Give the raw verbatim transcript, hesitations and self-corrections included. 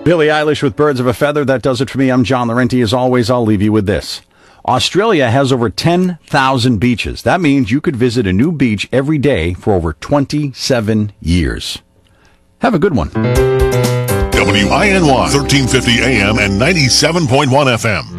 Billie Eilish with Birds of a Feather. That does it for me. I'm John Laurenti. As always, I'll leave you with this. Australia has over ten thousand beaches. That means you could visit a new beach every day for over twenty-seven years. Have a good one. W I N Y, thirteen fifty A M and ninety-seven point one F M.